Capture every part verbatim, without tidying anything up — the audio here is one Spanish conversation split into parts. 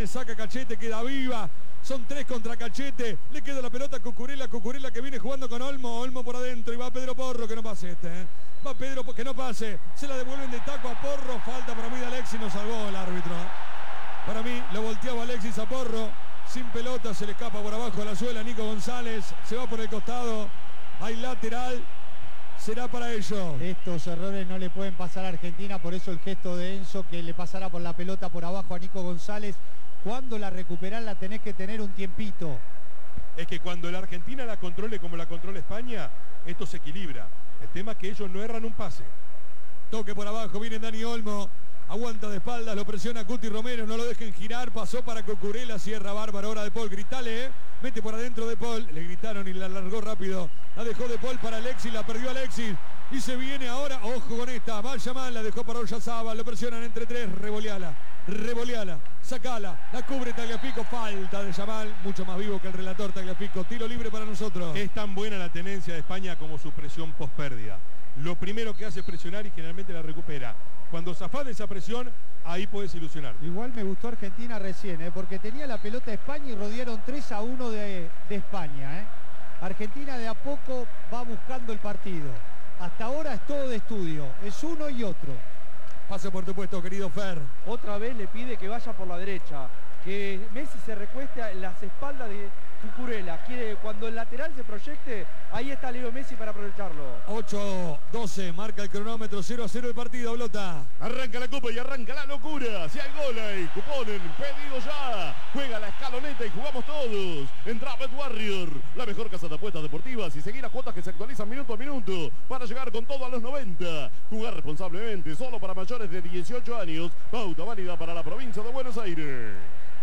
Martínez, saca Cachete, queda viva. Son tres contra Cachete. Le queda la pelota a Cucurella. Cucurella que viene jugando con Olmo. Olmo por adentro. Y va Pedro Porro, que no pase este. ¿eh? Va Pedro, que no pase. Se la devuelven de taco a Porro. Falta para mí de Alexis. Nos salvó el árbitro. Para mí lo volteaba Alexis a Porro. Sin pelota. Se le escapa por abajo a la suela. Nico González. Se va por el costado. Hay lateral. Será para ellos. Estos errores no le pueden pasar a Argentina. Por eso el gesto de Enzo, que le pasara por la pelota por abajo a Nico González. Cuando la recuperás la tenés que tener un tiempito. Es que cuando la Argentina la controle como la controla España, esto se equilibra. El tema es que ellos no erran un pase. Toque por abajo, viene Dani Olmo. Aguanta de espaldas, lo presiona Cuti Romero, no lo dejen girar, pasó para Cucurella, cierra Bárbaro, ahora De Paul, gritale, ¿eh? Mete por adentro De Paul, le gritaron y la largó rápido, la dejó De Paul para Alexis, la perdió Alexis, y se viene ahora, ojo con esta, va Yamal, la dejó para Oyarzabal, lo presionan entre tres, revoleala, revoleala, sacala, la cubre Tagliafico, falta de Yamal, mucho más vivo que el relator Tagliafico, tiro libre para nosotros. Es tan buena la tenencia de España como su presión post pérdida. Lo primero que hace es presionar y generalmente la recupera. Cuando zafás de esa presión, ahí puedes ilusionar. Igual me gustó Argentina recién, ¿eh? Porque tenía la pelota de España y rodearon tres a uno de, de España. ¿eh? Argentina de a poco va buscando el partido. Hasta ahora es todo de estudio, es uno y otro. Pase por tu puesto, querido Fer. Otra vez le pide que vaya por la derecha, que Messi se recueste en las espaldas de Cucurella. Quiere, cuando el lateral se proyecte, ahí está Leo Messi para aprovecharlo. ocho doce, marca el cronómetro, cero a cero el partido, Blota. Arranca la copa y arranca la locura. Si hay gol ahí, cuponen, pedido ya. Juega la escaloneta y jugamos todos. Entra Bet Warrior, la mejor casa de apuestas deportivas, y seguir las cuotas que se actualizan minuto a minuto para llegar con todo a los noventa. Jugar responsablemente, solo para mayores de dieciocho años. Pauta válida para la provincia de Buenos Aires.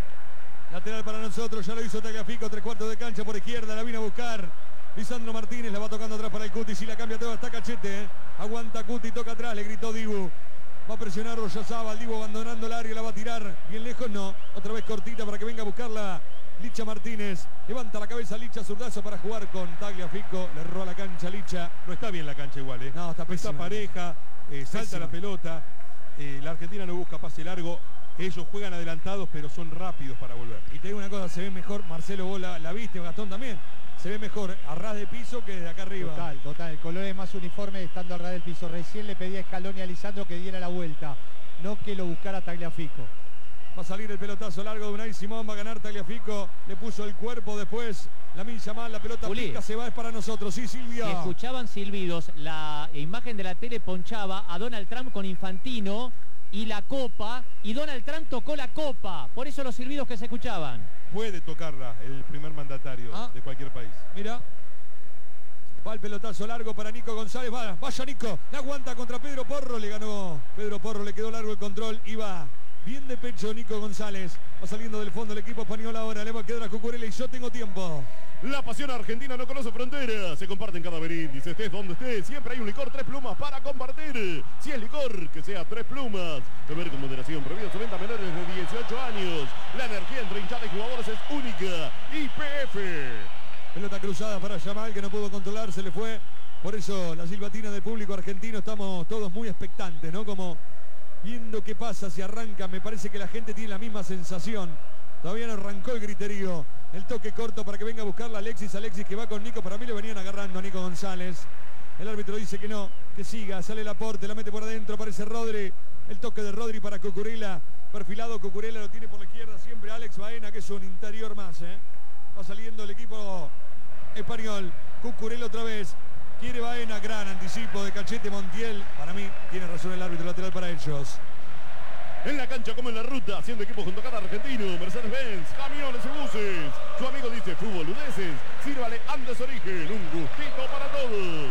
Lateral para nosotros, ya lo hizo Tagliafico, tres cuartos de cancha por izquierda, la vino a buscar Lisandro Martínez, la va tocando atrás para el Cuti, si la cambia todo está Cachete, ¿eh? Aguanta Cuti, toca atrás, le gritó Dibu, va a presionar Oyarzabal, Dibu abandonando el área, la va a tirar, bien lejos no, otra vez cortita para que venga a buscarla Licha Martínez, levanta la cabeza Licha, zurdazo para jugar con Tagliafico, le roba la cancha Licha. No está bien la cancha igual, ¿eh? No, está pésima. Está pareja, eh, salta Pésima. la pelota, eh, la Argentina no busca pase largo. Ellos juegan adelantados, pero son rápidos para volver. Y te digo una cosa, se ve mejor, Marcelo, vos la, la viste, Gastón también, se ve mejor a ras de piso que desde acá arriba. Total, total, el color es más uniforme estando a ras del piso. Recién le pedí a Scaloni a Lisandro que diera la vuelta, no que lo buscara Tagliafico. Va a salir el pelotazo largo de Unai Simón, va a ganar Tagliafico, le puso el cuerpo después, Lamine Yamal, la pelota Juli. pica, se va, es para nosotros. Sí, Silvia. Si escuchaban silbidos, la imagen de la tele ponchaba a Donald Trump con Infantino y la copa, y Donald Trump tocó la copa, por eso los silbidos que se escuchaban. Puede tocarla el primer mandatario Ah. de cualquier país. Mira, va el pelotazo largo para Nico González, va, vaya Nico, la aguanta contra Pedro Porro, le ganó Pedro Porro, le quedó largo el control, iba bien de pecho Nico González, va saliendo del fondo el equipo español ahora, le va a quedar a Cucurella y yo tengo tiempo. La pasión argentina no conoce fronteras. Se comparte en cada berindis, estés donde estés. Siempre hay un licor Tres Plumas para compartir. Si es licor, que sea Tres Plumas. Beber con moderación, prohibido su venta a menores de dieciocho años. La energía entre hinchada y jugadores es única. I P F. Pelota cruzada para Yamal, que no pudo controlar, se le fue. Por eso la silbatina del público argentino, estamos todos muy expectantes, ¿no? Como viendo qué pasa, si arranca. Me parece que la gente tiene la misma sensación. Todavía no arrancó el griterío. El toque corto para que venga a buscarla Alexis. Alexis que va con Nico. Para mí lo venían agarrando a Nico González. El árbitro dice que no, que siga. Sale el aporte, la mete por adentro. Aparece Rodri. El toque de Rodri para Cucurella. Perfilado Cucurella, lo tiene por la izquierda. Siempre Alex Baena, que es un interior más. ¿eh? Va saliendo el equipo español. Cucurella otra vez. Quiere Baena. Gran anticipo de Cachete Montiel. Para mí tiene razón el árbitro, lateral para ellos. En la cancha como en la ruta, haciendo equipo junto a cada argentino, Mercedes-Benz, camiones y buses. Su amigo dice fútbol Udeses, sírvale Andes Origen, un gustito para todos.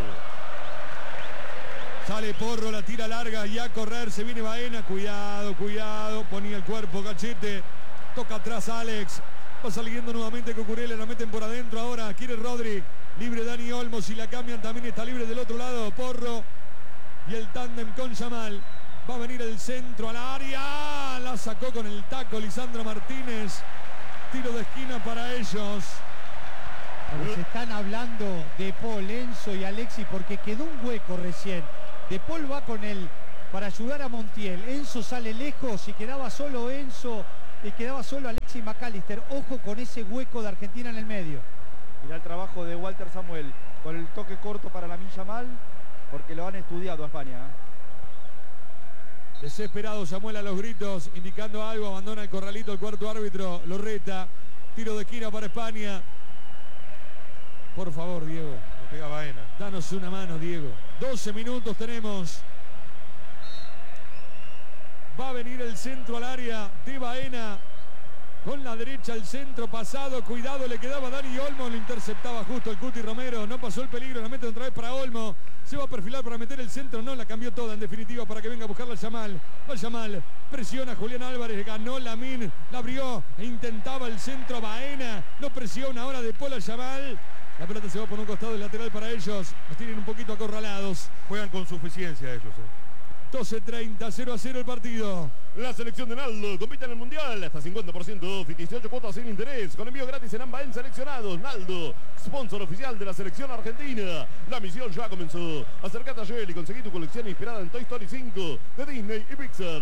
Sale Porro, la tira larga y a correr, se viene Baena, cuidado, cuidado, ponía el cuerpo Cachete, toca atrás Alex, va saliendo nuevamente Cucurella, la meten por adentro ahora, quiere Rodri, libre Dani Olmo, si la cambian también está libre del otro lado, Porro y el tándem con Yamal. Va a venir el centro al área. La sacó con el taco Lisandro Martínez. Tiro de esquina para ellos. Pero se están hablando de Paul, Enzo y Alexis porque quedó un hueco recién. De Paul va con él para ayudar a Montiel. Enzo sale lejos y quedaba solo Enzo y quedaba solo Alexis. Alexis McAllister. Ojo con ese hueco de Argentina en el medio. Mirá el trabajo de Walter Samuel con el toque corto para Lamine Yamal, porque lo han estudiado a España. Desesperado Samuel a los gritos, indicando algo, abandona el corralito, el cuarto árbitro lo reta. Tiro de esquina para España. Por favor, Diego. Le pega Baena. Danos una mano, Diego. doce minutos tenemos. Va a venir el centro al área de Baena. Con la derecha el centro pasado. Cuidado, le quedaba Dani Olmo. Lo interceptaba justo el Cuti Romero. No pasó el peligro. La mete otra vez para Olmo. Se va a perfilar para meter el centro. No, la cambió toda en definitiva para que venga a buscarla Yamal. Va Yamal. Presiona a Julián Álvarez. Ganó Lamine. La abrió. E intentaba el centro Baena. Lo presiona ahora de Paul a Yamal. La pelota se va por un costado del lateral para ellos. Los tienen un poquito acorralados. Juegan con suficiencia ellos. Eh. doce treinta, cero a cero el partido. La selección de Naldo compite en el Mundial hasta cincuenta por ciento off y dieciocho cuotas sin interés. Con envío gratis en Ambaen seleccionados. Naldo, sponsor oficial de la selección argentina. La misión ya comenzó. Acercate a Joel y conseguí tu colección inspirada en Toy Story cinco de Disney y Pixar.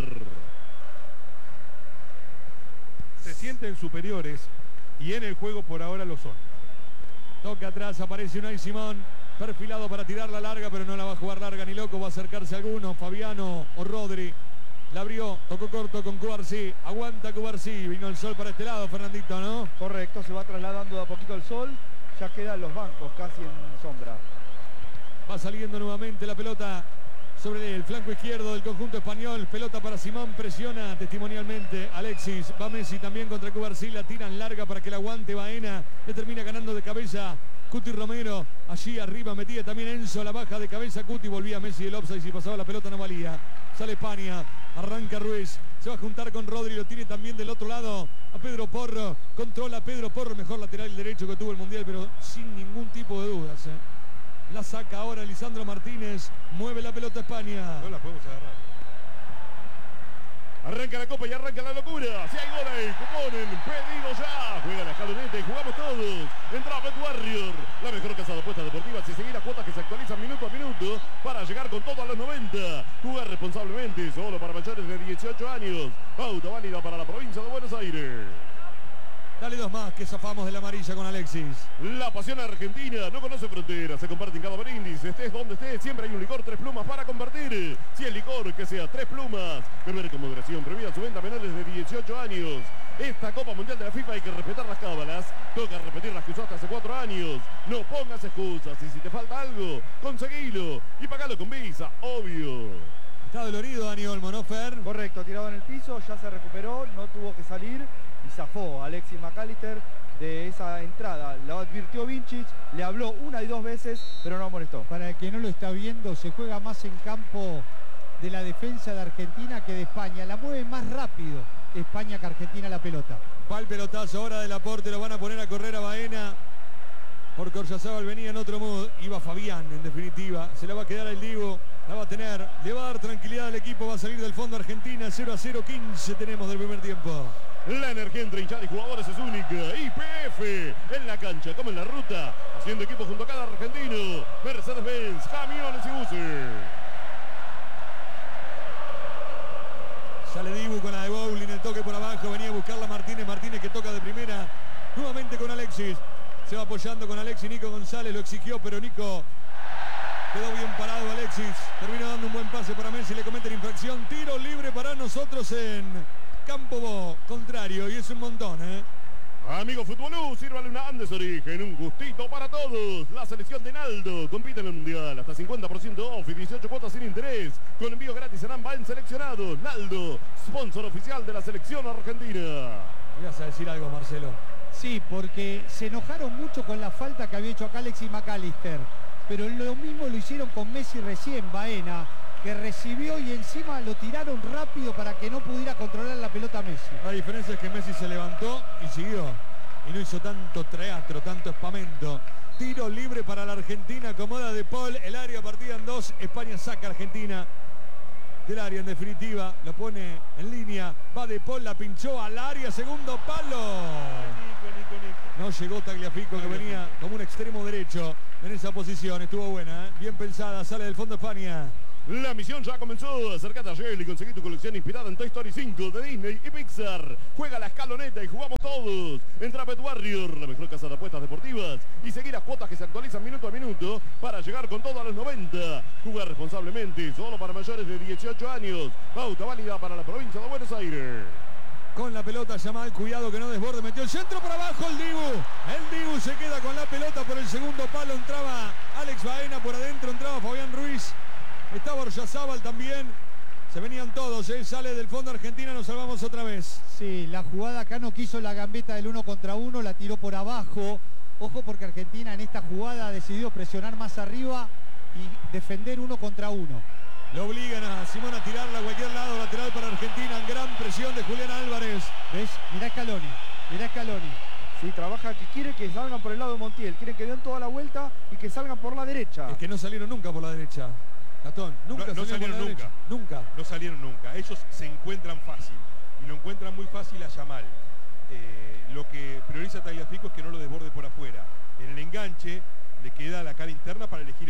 Se sienten superiores y en el juego por ahora lo son. Toca atrás, aparece Unai Simón. Perfilado para tirar la larga, pero no la va a jugar larga ni loco. Va a acercarse alguno, Fabiano o Rodri. La abrió, tocó corto con Cubarsí. Aguanta Cubarsí. Vino el sol para este lado, Fernandito, ¿no? Correcto, se va trasladando de a poquito el sol. Ya quedan los bancos casi en sombra. Va saliendo nuevamente la pelota sobre el flanco izquierdo del conjunto español. Pelota para Simón, presiona testimonialmente Alexis. Va Messi también contra Cubarsí. La tiran larga para que la aguante Baena. Le termina ganando de cabeza Cuti Romero. Allí arriba metía también Enzo. La baja de cabeza Cuti. Volvía Messi del offside. Si pasaba la pelota no valía. Sale España. Arranca Ruiz. Se va a juntar con Rodri. Lo tiene también del otro lado a Pedro Porro. Controla Pedro Porro. Mejor lateral derecho que tuvo el Mundial, pero sin ningún tipo de dudas. ¿eh? La saca ahora Lisandro Martínez. Mueve la pelota España. No la podemos agarrar. Arranca la copa y arranca la locura. Si hay gol ahí, cuponen, pedido ya. Juega la escaloneta y jugamos todos. Entra Bet Warrior, la mejor casa de apuestas deportivas y seguir las cuotas que se actualizan minuto a minuto para llegar con todo a los noventa. Jugar responsablemente, solo para mayores de dieciocho años. Pauta válida para la provincia de Buenos Aires. Dale dos más que zafamos de la amarilla con Alexis. La pasión argentina no conoce fronteras, se comparte en cada brindis. Estés donde estés, siempre hay un licor Tres Plumas para compartir. Si el licor que sea Tres Plumas, beber con moderación, prohibida su venta a menores de dieciocho años. Esta Copa Mundial de la FIFA hay que respetar las cábalas. Toca repetir las que usaste hace cuatro años. No pongas excusas y si te falta algo, conseguilo y pagalo con Visa, obvio. Está dolorido Dani Olmo, ¿no, Fer? Correcto, tirado en el piso, ya se recuperó, no tuvo que salir y zafó a Alexis McAllister de esa entrada. Lo advirtió Vincic, le habló una y dos veces, pero no molestó. Para el que no lo está viendo, se juega más en campo de la defensa de Argentina que de España. La mueve más rápido España que Argentina la pelota. Va el pelotazo ahora del aporte, lo van a poner a correr a Baena. Porque Oryazábal venía en otro mood. Iba Fabián, en definitiva. Se la va a quedar el Divo. La va a tener. Le va a dar tranquilidad al equipo. Va a salir del fondo Argentina. cero a cero, quince tenemos del primer tiempo. La energía entre hinchada y jugadores es única. I P F en la cancha como en la ruta. Haciendo equipo junto a cada argentino. Mercedes-Benz, camiones y buses. Sale Dibu con la de Bowling. El toque por abajo. Venía a buscarla Martínez. Martínez que toca de primera. Nuevamente con Alexis. Se va apoyando con Alexis. Nico González lo exigió, pero Nico quedó bien parado. Alexis terminó dando un buen pase para Messi. Le cometen infracción. Tiro libre para nosotros en campo contrario. Y es un montón, ¿eh? Amigo Futbolú, sírvale una Andes Origen. Un gustito para todos. La selección de Naldo compite en el Mundial. Hasta cincuenta por ciento off y dieciocho cuotas sin interés. Con envío gratis en Ambaen seleccionados. Naldo, sponsor oficial de la selección argentina. ¿Ibas a decir algo, Marcelo? Sí, porque se enojaron mucho con la falta que había hecho acá Alexis McAllister. Pero lo mismo lo hicieron con Messi recién, Baena, que recibió y encima lo tiraron rápido para que no pudiera controlar la pelota Messi. La diferencia es que Messi se levantó y siguió. Y no hizo tanto teatro, tanto espamento. Tiro libre para la Argentina, acomoda De Paul. El área partida en dos. España saca a Argentina del área en definitiva. Lo pone en línea. Va De Paul, la pinchó al área. Segundo palo. No llegó Tagliafico, que venía como un extremo derecho en esa posición. Estuvo buena, ¿eh? Bien pensada. Sale del fondo España. La misión ya comenzó. Acércate a Shell y conseguí tu colección inspirada en Toy Story cinco de Disney y Pixar. Juega la escaloneta y jugamos todos. Entra a Bet Warrior, la mejor casa de apuestas deportivas, y seguir las cuotas que se actualizan minuto a minuto para llegar con todo a los noventa. Jugar responsablemente, solo para mayores de dieciocho años. Pauta válida para la provincia de Buenos Aires. Con la pelota Yamal, cuidado que no desborde, metió el centro por abajo el Dibu. El Dibu se queda con la pelota por el segundo palo, entraba Alex Baena por adentro, entraba Fabián Ruiz, estaba Oryazábal también. Se venían todos, él sale del fondo Argentina, nos salvamos otra vez. Sí, la jugada acá no quiso la gambeta del uno contra uno, la tiró por abajo. Ojo porque Argentina en esta jugada decidió presionar más arriba y defender uno contra uno. Lo obligan a Simón a tirarla a cualquier lado, lateral para Argentina, gran presión de Julián Álvarez. ¿Ves? Mirá Scaloni, mirá Scaloni. Sí, trabaja que quiere que salgan por el lado de Montiel, quieren que den toda la vuelta y que salgan por la derecha. Es que no salieron nunca por la derecha. Gastón, nunca no, no salieron, salieron por la nunca. derecha. Nunca. No salieron nunca. Ellos se encuentran fácil. Y lo encuentran muy fácil a Yamal. Eh, lo que prioriza Tagliafico es que no lo desborde por afuera. En el enganche le queda la cara interna para elegir